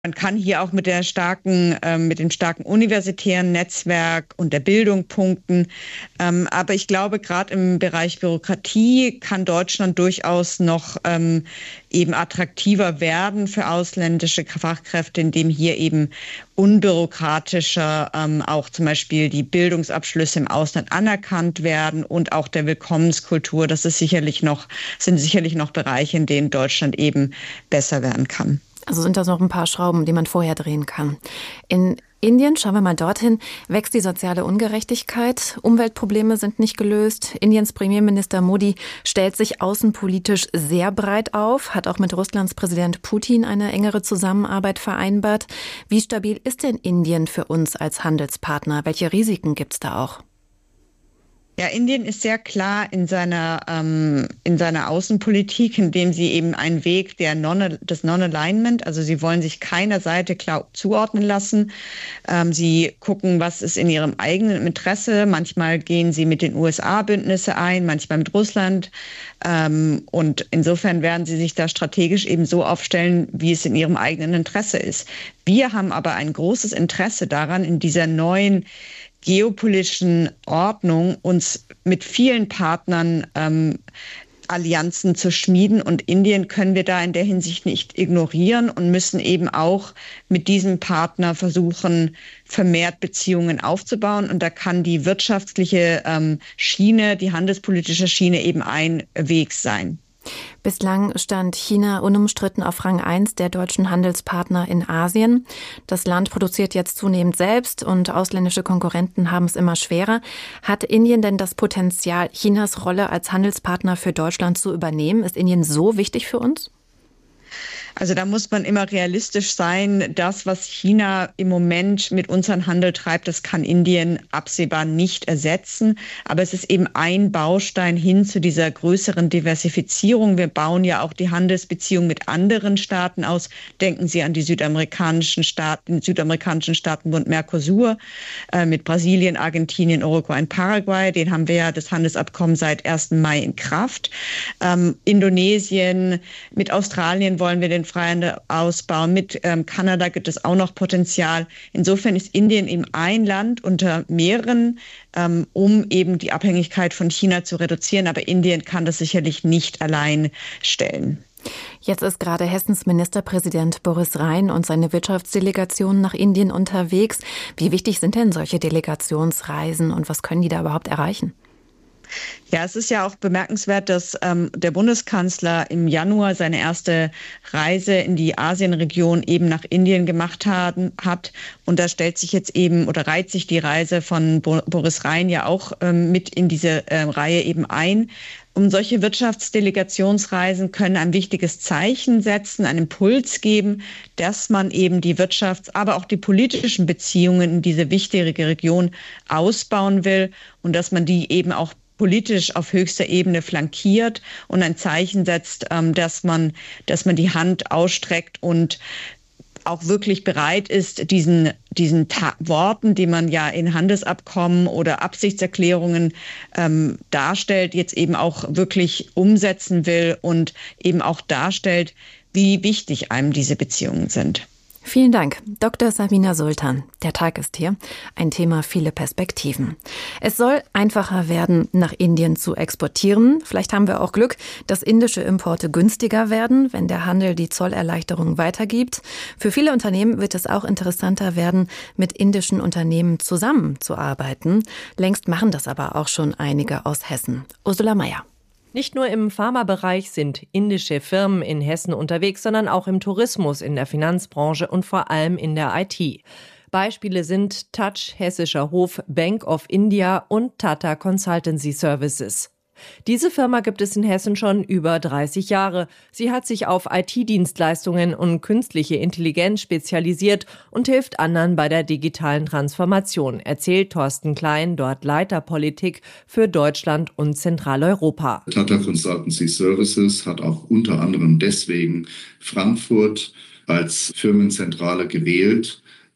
Man kann hier auch mit dem starken universitären Netzwerk und der Bildung punkten. Aber ich glaube, gerade im Bereich Bürokratie kann Deutschland durchaus noch eben attraktiver werden für ausländische Fachkräfte, indem hier eben unbürokratischer auch zum Beispiel die Bildungsabschlüsse im Ausland anerkannt werden und auch der Willkommenskultur. Sind sicherlich noch Bereiche, in denen Deutschland eben besser werden kann. Also sind das noch ein paar Schrauben, die man vorher drehen kann. In Indien, schauen wir mal dorthin, wächst die soziale Ungerechtigkeit. Umweltprobleme sind nicht gelöst. Indiens Premierminister Modi stellt sich außenpolitisch sehr breit auf, hat auch mit Russlands Präsident Putin eine engere Zusammenarbeit vereinbart. Wie stabil ist denn Indien für uns als Handelspartner? Welche Risiken gibt es da auch? Ja, Indien ist sehr klar in seiner Außenpolitik, indem sie eben einen Weg des Non-Alignment, also sie wollen sich keiner Seite klar zuordnen lassen. Sie gucken, was ist in ihrem eigenen Interesse. Manchmal gehen sie mit den USA Bündnisse ein, manchmal mit Russland. Und insofern werden sie sich da strategisch eben so aufstellen, wie es in ihrem eigenen Interesse ist. Wir haben aber ein großes Interesse daran, in dieser neuen geopolitischen Ordnung uns mit vielen Partnern Allianzen zu schmieden. Und Indien können wir da in der Hinsicht nicht ignorieren und müssen eben auch mit diesem Partner versuchen, vermehrt Beziehungen aufzubauen. Und da kann die wirtschaftliche Schiene, die handelspolitische Schiene eben ein Weg sein. Bislang stand China unumstritten auf Rang 1 der deutschen Handelspartner in Asien. Das Land produziert jetzt zunehmend selbst und ausländische Konkurrenten haben es immer schwerer. Hat Indien denn das Potenzial, Chinas Rolle als Handelspartner für Deutschland zu übernehmen? Ist Indien so wichtig für uns? Also da muss man immer realistisch sein. Das, was China im Moment mit unserem Handel treibt, das kann Indien absehbar nicht ersetzen. Aber es ist eben ein Baustein hin zu dieser größeren Diversifizierung. Wir bauen ja auch die Handelsbeziehungen mit anderen Staaten aus. Denken Sie an die südamerikanischen Staaten, den südamerikanischen Staatenbund Mercosur mit Brasilien, Argentinien, Uruguay und Paraguay. Den haben wir ja das Handelsabkommen seit 1. Mai in Kraft. Indonesien, mit Australien wollen wir den Freihandel ausbauen. Mit Kanada gibt es auch noch Potenzial. Insofern ist Indien eben ein Land unter mehreren, um eben die Abhängigkeit von China zu reduzieren. Aber Indien kann das sicherlich nicht allein stellen. Jetzt ist gerade Hessens Ministerpräsident Boris Rhein und seine Wirtschaftsdelegation nach Indien unterwegs. Wie wichtig sind denn solche Delegationsreisen und was können die da überhaupt erreichen? Ja, es ist ja auch bemerkenswert, dass der Bundeskanzler im Januar seine erste Reise in die Asienregion eben nach Indien gemacht hat. Und da stellt sich jetzt eben oder reiht sich die Reise von Boris Rhein ja auch mit in diese Reihe eben ein. Solche Wirtschaftsdelegationsreisen können ein wichtiges Zeichen setzen, einen Impuls geben, dass man eben die aber auch die politischen Beziehungen in diese wichtige Region ausbauen will und dass man die eben auch politisch auf höchster Ebene flankiert und ein Zeichen setzt, dass man die Hand ausstreckt und auch wirklich bereit ist, diesen Worten, die man ja in Handelsabkommen oder Absichtserklärungen darstellt, jetzt eben auch wirklich umsetzen will und eben auch darstellt, wie wichtig einem diese Beziehungen sind. Vielen Dank, Dr. Sabina Sultan. Der Tag ist hier. Ein Thema, viele Perspektiven. Es soll einfacher werden, nach Indien zu exportieren. Vielleicht haben wir auch Glück, dass indische Importe günstiger werden, wenn der Handel die Zollerleichterung weitergibt. Für viele Unternehmen wird es auch interessanter werden, mit indischen Unternehmen zusammenzuarbeiten. Längst machen das aber auch schon einige aus Hessen. Ursula Mayer. Nicht nur im Pharmabereich sind indische Firmen in Hessen unterwegs, sondern auch im Tourismus, in der Finanzbranche und vor allem in der IT. Beispiele sind Touch, Hessischer Hof, Bank of India und Tata Consultancy Services. Diese Firma gibt es in Hessen schon über 30 Jahre. Sie hat sich auf IT-Dienstleistungen und künstliche Intelligenz spezialisiert und hilft anderen bei der digitalen Transformation, erzählt Thorsten Klein, dort Leiter Politik für Deutschland und Zentraleuropa. Tata Consultancy Services hat auch unter anderem deswegen Frankfurt als Firmenzentrale gewählt,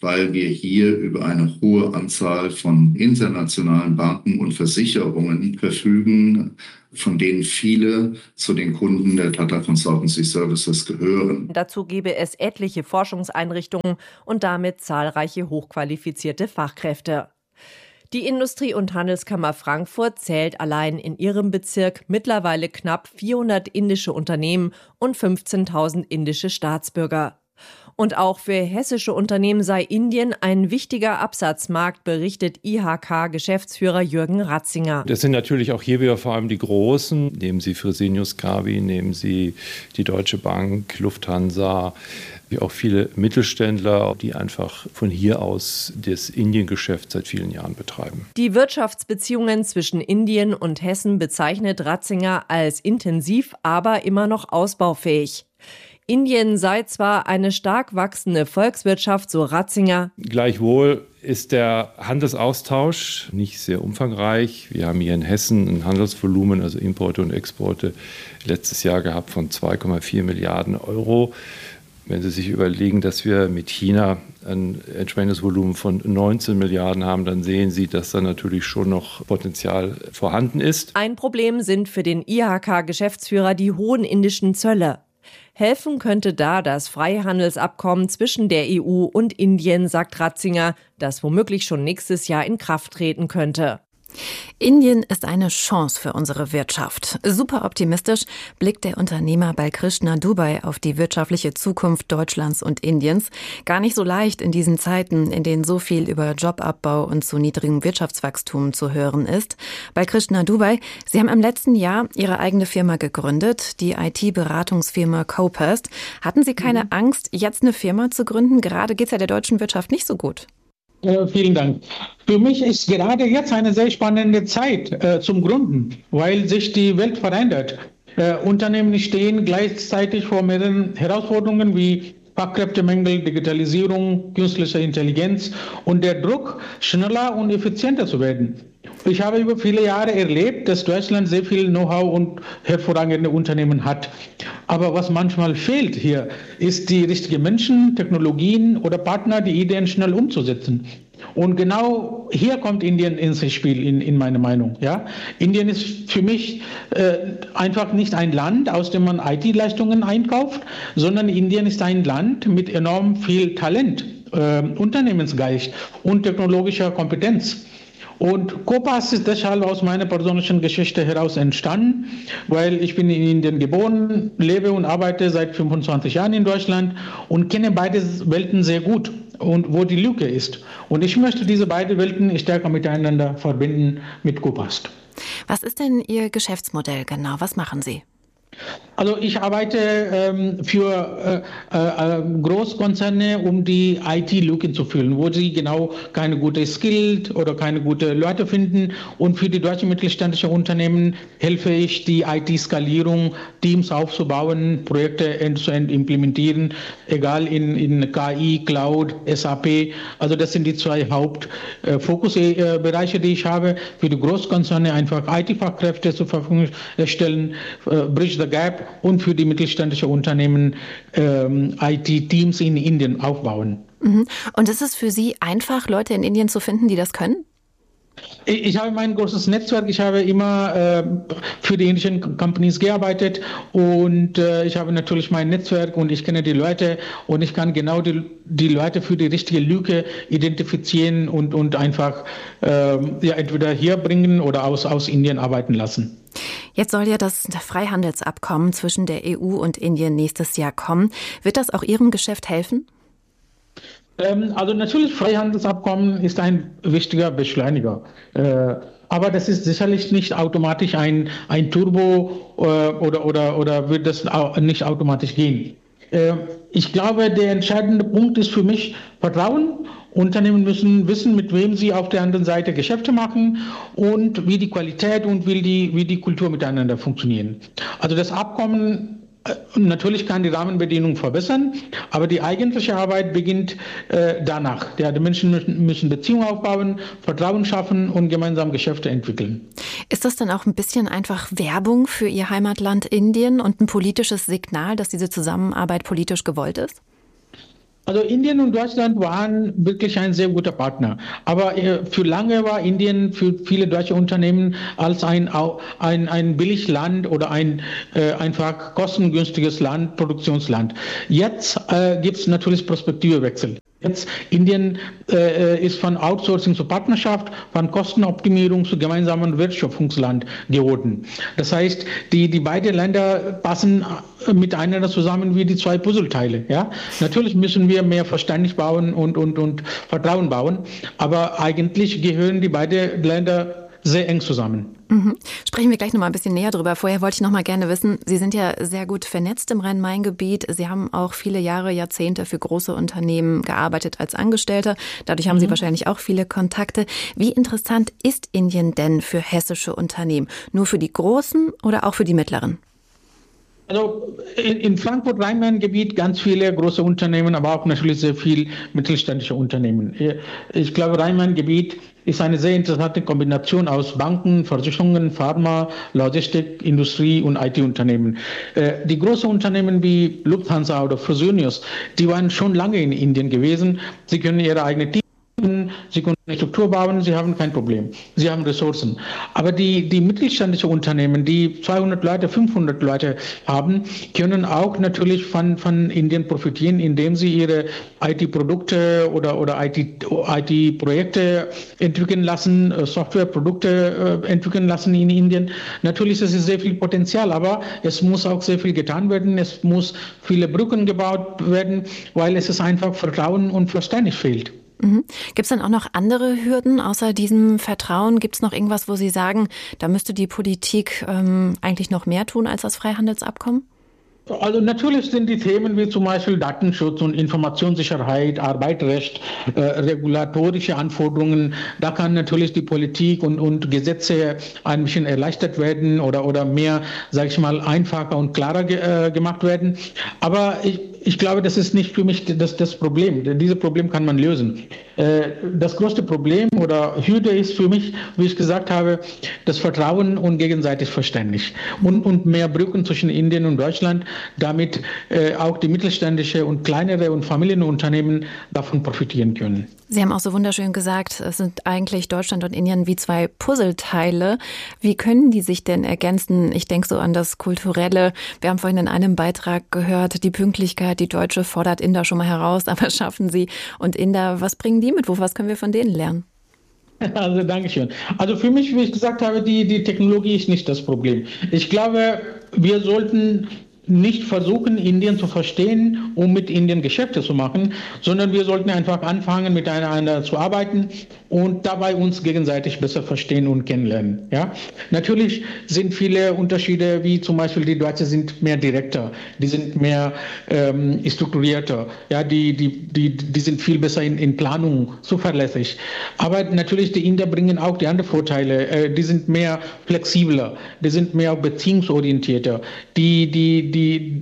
weil wir hier über eine hohe Anzahl von internationalen Banken und Versicherungen verfügen, von denen viele zu den Kunden der Tata Consultancy Services gehören. Dazu gebe es etliche Forschungseinrichtungen und damit zahlreiche hochqualifizierte Fachkräfte. Die Industrie- und Handelskammer Frankfurt zählt allein in ihrem Bezirk mittlerweile knapp 400 indische Unternehmen und 15.000 indische Staatsbürger. Und auch für hessische Unternehmen sei Indien ein wichtiger Absatzmarkt, berichtet IHK-Geschäftsführer Jürgen Ratzinger. Das sind natürlich auch hier wieder vor allem die Großen. Nehmen Sie Fresenius Kabi, nehmen Sie die Deutsche Bank, Lufthansa, wie auch viele Mittelständler, die einfach von hier aus das Indiengeschäft seit vielen Jahren betreiben. Die Wirtschaftsbeziehungen zwischen Indien und Hessen bezeichnet Ratzinger als intensiv, aber immer noch ausbaufähig. Indien sei zwar eine stark wachsende Volkswirtschaft, so Ratzinger. Gleichwohl ist der Handelsaustausch nicht sehr umfangreich. Wir haben hier in Hessen ein Handelsvolumen, also Importe und Exporte, letztes Jahr gehabt von 2,4 Milliarden Euro. Wenn Sie sich überlegen, dass wir mit China ein entsprechendes Volumen von 19 Milliarden haben, dann sehen Sie, dass da natürlich schon noch Potenzial vorhanden ist. Ein Problem sind für den IHK-Geschäftsführer die hohen indischen Zölle. Helfen könnte da das Freihandelsabkommen zwischen der EU und Indien, sagt Ratzinger, das womöglich schon nächstes Jahr in Kraft treten könnte. Indien ist eine Chance für unsere Wirtschaft. Super optimistisch blickt der Unternehmer Balkrishna Dubey auf die wirtschaftliche Zukunft Deutschlands und Indiens. Gar nicht so leicht in diesen Zeiten, in denen so viel über Jobabbau und zu niedrigem Wirtschaftswachstum zu hören ist. Balkrishna Dubey, Sie haben im letzten Jahr Ihre eigene Firma gegründet, die IT-Beratungsfirma Copast. Hatten Sie keine Angst, jetzt eine Firma zu gründen? Gerade geht es ja der deutschen Wirtschaft nicht so gut. Vielen Dank. Für mich ist gerade jetzt eine sehr spannende Zeit zum Gründen, weil sich die Welt verändert. Unternehmen stehen gleichzeitig vor mehreren Herausforderungen wie Fachkräftemangel, Digitalisierung, künstliche Intelligenz und der Druck, schneller und effizienter zu werden. Ich habe über viele Jahre erlebt, dass Deutschland sehr viel Know-how und hervorragende Unternehmen hat. Aber was manchmal fehlt hier, ist die richtigen Menschen, Technologien oder Partner, die Ideen schnell umzusetzen. Und genau hier kommt Indien ins Spiel, in meiner Meinung. Ja? Indien ist für mich einfach nicht ein Land, aus dem man IT-Leistungen einkauft, sondern Indien ist ein Land mit enorm viel Talent, Unternehmensgeist und technologischer Kompetenz. Und Copast ist deshalb aus meiner persönlichen Geschichte heraus entstanden, weil ich bin in Indien geboren, lebe und arbeite seit 25 Jahren in Deutschland und kenne beide Welten sehr gut und wo die Lücke ist. Und ich möchte diese beiden Welten stärker miteinander verbinden mit Copast. Was ist denn Ihr Geschäftsmodell genau? Was machen Sie? Also ich arbeite für Großkonzerne, um die IT-Lücken zu füllen, wo sie genau keine gute Skilled oder keine gute Leute finden. Und für die deutschen mittelständischen Unternehmen helfe ich, die IT-Skalierung, Teams aufzubauen, Projekte end-to-end implementieren, egal in KI, Cloud, SAP. Also das sind die zwei Hauptfokusbereiche, die ich habe. Für die Großkonzerne einfach IT-Fachkräfte zur Verfügung stellen, Bridge the Gap, und für die mittelständischen Unternehmen IT-Teams in Indien aufbauen. Und ist es für Sie einfach, Leute in Indien zu finden, die das können? Ich habe mein großes Netzwerk. Ich habe immer für die indischen Companies gearbeitet und ich habe natürlich mein Netzwerk und ich kenne die Leute und ich kann genau die Leute für die richtige Lücke identifizieren und einfach entweder hier bringen oder aus Indien arbeiten lassen. Jetzt soll ja das Freihandelsabkommen zwischen der EU und Indien nächstes Jahr kommen. Wird das auch Ihrem Geschäft helfen? Also natürlich, Freihandelsabkommen ist ein wichtiger Beschleuniger. Aber das ist sicherlich nicht automatisch ein Turbo oder wird das nicht automatisch gehen. Ich glaube, der entscheidende Punkt ist für mich Vertrauen. Unternehmen müssen wissen, mit wem sie auf der anderen Seite Geschäfte machen und wie die Qualität und wie die Kultur miteinander funktionieren. Also das Abkommen natürlich kann die Rahmenbedingungen verbessern, aber die eigentliche Arbeit beginnt danach. Die Menschen müssen Beziehungen aufbauen, Vertrauen schaffen und gemeinsam Geschäfte entwickeln. Ist das dann auch ein bisschen einfach Werbung für Ihr Heimatland Indien und ein politisches Signal, dass diese Zusammenarbeit politisch gewollt ist? Also Indien und Deutschland waren wirklich ein sehr guter Partner. Aber für lange war Indien für viele deutsche Unternehmen als ein Billigland oder ein einfach kostengünstiges Land, Produktionsland. Jetzt gibt es natürlich Perspektivewechsel. Jetzt Indien ist von Outsourcing zu Partnerschaft, von Kostenoptimierung zu gemeinsamen Wertschöpfungsland geworden. Das heißt, die beiden Länder passen miteinander zusammen wie die zwei Puzzleteile. Ja? Natürlich müssen wir mehr Verständnis bauen und Vertrauen bauen, aber eigentlich gehören die beiden Länder sehr eng zusammen. Sprechen wir gleich noch mal ein bisschen näher drüber. Vorher wollte ich noch mal gerne wissen, Sie sind ja sehr gut vernetzt im Rhein-Main-Gebiet. Sie haben auch viele Jahre, Jahrzehnte für große Unternehmen gearbeitet als Angestellter. Dadurch haben Sie wahrscheinlich auch viele Kontakte. Wie interessant ist Indien denn für hessische Unternehmen? Nur für die großen oder auch für die mittleren? Also in Frankfurt-Rhein-Main-Gebiet ganz viele große Unternehmen, aber auch natürlich sehr viel mittelständische Unternehmen. Ich glaube, Rhein-Main-Gebiet ist eine sehr interessante Kombination aus Banken, Versicherungen, Pharma, Logistik, Industrie und IT-Unternehmen. Die großen Unternehmen wie Lufthansa oder Fresenius, die waren schon lange in Indien gewesen. Sie können ihre eigene Team, Sie können eine Struktur bauen, Sie haben kein Problem. Sie haben Ressourcen. Aber die mittelständischen Unternehmen, die 200 Leute, 500 Leute haben, können auch natürlich von Indien profitieren, indem sie ihre IT-Produkte oder IT-Projekte entwickeln lassen, Softwareprodukte entwickeln lassen in Indien. Natürlich ist es sehr viel Potenzial, aber es muss auch sehr viel getan werden. Es muss viele Brücken gebaut werden, weil es ist einfach Vertrauen und Verständnis fehlt. Gibt es dann auch noch andere Hürden außer diesem Vertrauen? Gibt es noch irgendwas, wo Sie sagen, da müsste die Politik eigentlich noch mehr tun als das Freihandelsabkommen? Also natürlich sind die Themen wie zum Beispiel Datenschutz und Informationssicherheit, Arbeitsrecht, regulatorische Anforderungen, da kann natürlich die Politik und Gesetze ein bisschen erleichtert werden oder mehr, sage ich mal, einfacher und klarer gemacht werden. Aber ich glaube, das ist nicht für mich das Problem. Dieses Problem kann man lösen. Das größte Problem oder Hürde ist für mich, wie ich gesagt habe, das Vertrauen und gegenseitig Verständnis und mehr Brücken zwischen Indien und Deutschland, damit auch die mittelständische und kleinere und Familienunternehmen davon profitieren können. Sie haben auch so wunderschön gesagt, es sind eigentlich Deutschland und Indien wie zwei Puzzleteile. Wie können die sich denn ergänzen? Ich denke so an das Kulturelle. Wir haben vorhin in einem Beitrag gehört, die Pünktlichkeit, die Deutsche fordert Inder schon mal heraus, aber schaffen sie. Und Inder, was bringen die mit? Was können wir von denen lernen? Also Dankeschön. Also für mich, wie ich gesagt habe, die Technologie ist nicht das Problem. Ich glaube, wir sollten nicht versuchen, Indien zu verstehen, um mit Indien Geschäfte zu machen, sondern wir sollten einfach anfangen, miteinander zu arbeiten und dabei uns gegenseitig besser verstehen und kennenlernen. Ja? Natürlich sind viele Unterschiede, wie zum Beispiel die Deutschen sind mehr direkter, die sind mehr strukturierter, ja? die sind viel besser in Planung, zuverlässig. Aber natürlich die Inder bringen auch die anderen Vorteile, die sind mehr flexibler, die sind mehr beziehungsorientierter, die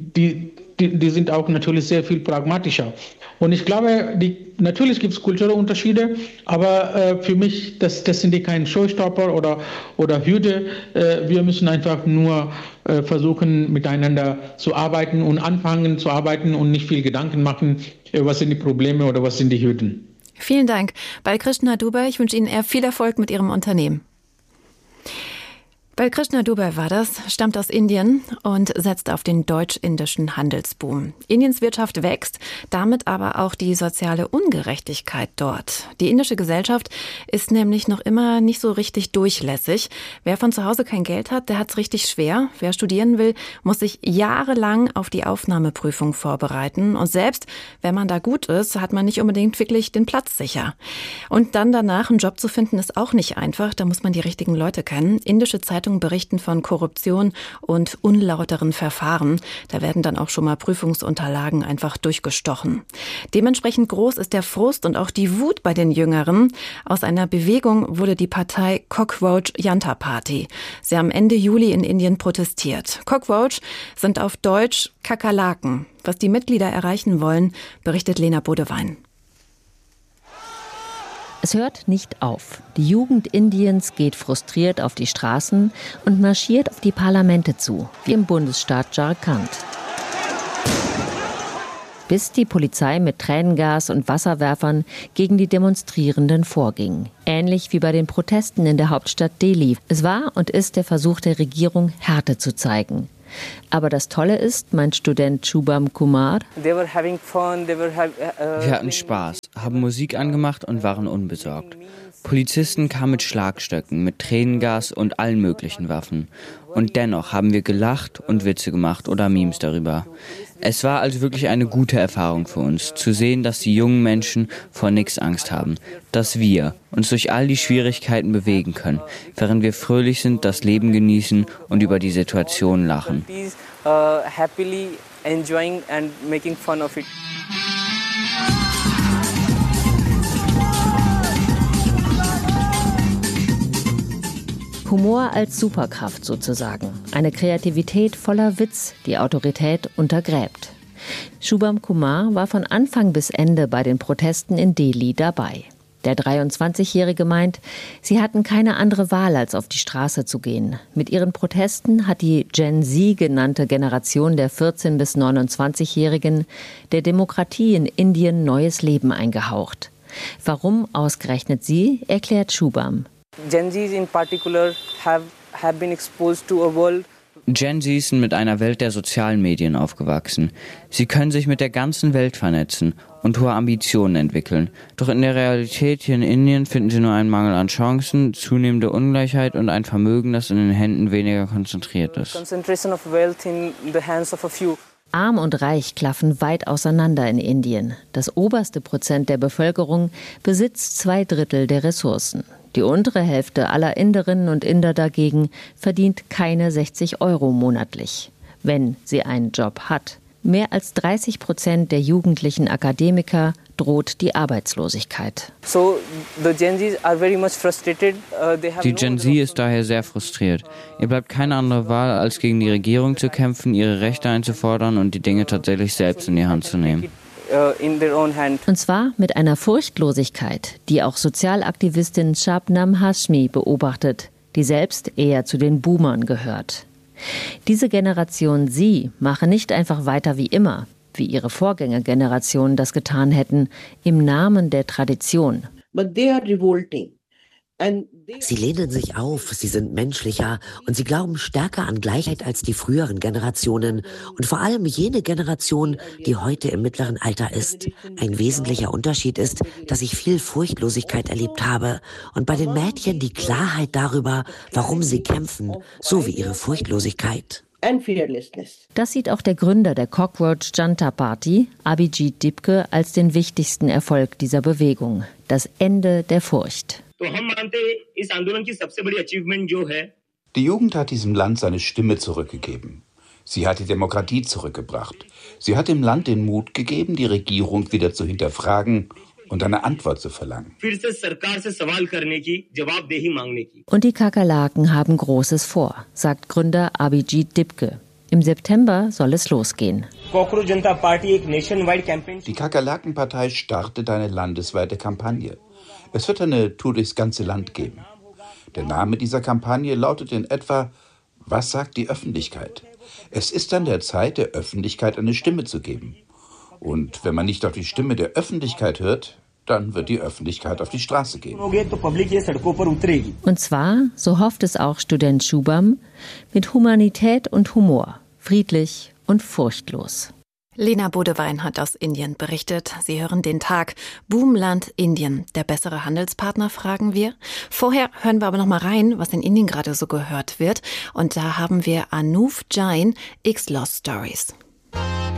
sind auch natürlich sehr viel pragmatischer. Und ich glaube, natürlich gibt es kulturelle Unterschiede, aber für mich, das sind keine Showstopper oder Hürde. Wir müssen einfach nur versuchen, miteinander zu arbeiten und anfangen zu arbeiten und nicht viel Gedanken machen, was sind die Probleme oder was sind die Hürden. Vielen Dank. Balkrishna Dubey, ich wünsche Ihnen viel Erfolg mit Ihrem Unternehmen. Balkrishna Dubey war das, stammt aus Indien und setzt auf den deutsch-indischen Handelsboom. Indiens Wirtschaft wächst, damit aber auch die soziale Ungerechtigkeit dort. Die indische Gesellschaft ist nämlich noch immer nicht so richtig durchlässig. Wer von zu Hause kein Geld hat, der hat es richtig schwer. Wer studieren will, muss sich jahrelang auf die Aufnahmeprüfung vorbereiten. Und selbst wenn man da gut ist, hat man nicht unbedingt wirklich den Platz sicher. Und dann danach einen Job zu finden, ist auch nicht einfach. Da muss man die richtigen Leute kennen. Indische Zeitungen berichten von Korruption und unlauteren Verfahren. Da werden dann auch schon mal Prüfungsunterlagen einfach durchgestochen. Dementsprechend groß ist der Frust und auch die Wut bei den Jüngeren. Aus einer Bewegung wurde die Partei Cockroach Janta Party. Sie haben Ende Juli in Indien protestiert. Cockroach sind auf Deutsch Kakerlaken. Was die Mitglieder erreichen wollen, berichtet Lena Bodewein. Es hört nicht auf. Die Jugend Indiens geht frustriert auf die Straßen und marschiert auf die Parlamente zu, wie im Bundesstaat Jharkhand. bis die Polizei mit Tränengas und Wasserwerfern gegen die Demonstrierenden vorging. Ähnlich wie bei den Protesten in der Hauptstadt Delhi. Es war und ist der Versuch der Regierung, Härte zu zeigen. Aber das Tolle ist, meint Student Shubham Kumar, wir hatten Spaß, haben Musik angemacht und waren unbesorgt. Polizisten kamen mit Schlagstöcken, mit Tränengas und allen möglichen Waffen. Und dennoch haben wir gelacht und Witze gemacht oder Memes darüber. Es war also wirklich eine gute Erfahrung für uns, zu sehen, dass die jungen Menschen vor nichts Angst haben. Dass wir uns durch all die Schwierigkeiten bewegen können, während wir fröhlich sind, das Leben genießen und über die Situation lachen. Humor als Superkraft sozusagen. Eine Kreativität voller Witz, die Autorität untergräbt. Shubham Kumar war von Anfang bis Ende bei den Protesten in Delhi dabei. Der 23-Jährige meint, sie hatten keine andere Wahl, als auf die Straße zu gehen. Mit ihren Protesten hat die Gen Z genannte Generation der 14- bis 29-Jährigen der Demokratie in Indien neues Leben eingehaucht. Warum ausgerechnet sie, erklärt Shubham. Gen Zs in particular have been exposed to a world. Gen Zs sind mit einer Welt der sozialen Medien aufgewachsen. Sie können sich mit der ganzen Welt vernetzen und hohe Ambitionen entwickeln. Doch in der Realität hier in Indien finden sie nur einen Mangel an Chancen, zunehmende Ungleichheit und ein Vermögen, das in den Händen weniger konzentriert ist. Arm und Reich klaffen weit auseinander in Indien. Das oberste Prozent der Bevölkerung besitzt 2/3 der Ressourcen. Die untere Hälfte aller Inderinnen und Inder dagegen verdient keine 60 € monatlich, wenn sie einen Job hat. Mehr als 30% der jugendlichen Akademiker droht die Arbeitslosigkeit. Die Gen Z ist daher sehr frustriert. Ihr bleibt keine andere Wahl, als gegen die Regierung zu kämpfen, ihre Rechte einzufordern und die Dinge tatsächlich selbst in die Hand zu nehmen. Und zwar mit einer Furchtlosigkeit, die auch Sozialaktivistin Shabnam Hashmi beobachtet, die selbst eher zu den Boomern gehört. Diese Generation Sie mache nicht einfach weiter wie immer, wie ihre Vorgängergenerationen das getan hätten, im Namen der Tradition. Sie lehnen sich auf, sie sind menschlicher und sie glauben stärker an Gleichheit als die früheren Generationen und vor allem jene Generation, die heute im mittleren Alter ist. Ein wesentlicher Unterschied ist, dass ich viel Furchtlosigkeit erlebt habe und bei den Mädchen die Klarheit darüber, warum sie kämpfen, so wie ihre Furchtlosigkeit. Das sieht auch der Gründer der Cockroach Janta Party, Abhijit Dipke, als den wichtigsten Erfolg dieser Bewegung: das Ende der Furcht. Die Jugend hat diesem Land seine Stimme zurückgegeben. Sie hat die Demokratie zurückgebracht. Sie hat dem Land den Mut gegeben, die Regierung wieder zu hinterfragen und eine Antwort zu verlangen. Und die Kakerlaken haben Großes vor, sagt Gründer Abhijit Dipke. Im September soll es losgehen. Die Kakerlakenpartei startet eine landesweite Kampagne. Es wird eine Tour durchs ganze Land geben. Der Name dieser Kampagne lautet in etwa: Was sagt die Öffentlichkeit? Es ist an der Zeit, der Öffentlichkeit eine Stimme zu geben. Und wenn man nicht auf die Stimme der Öffentlichkeit hört, dann wird die Öffentlichkeit auf die Straße gehen. Und zwar, so hofft es auch Student Shubham, mit Humanität und Humor, friedlich und furchtlos. Lena Bodewein hat aus Indien berichtet. Sie hören den Tag. Boomland Indien. Der bessere Handelspartner, fragen wir. Vorher hören wir aber noch mal rein, was in Indien gerade so gehört wird. Und da haben wir Anup Jain, X-Lost Stories.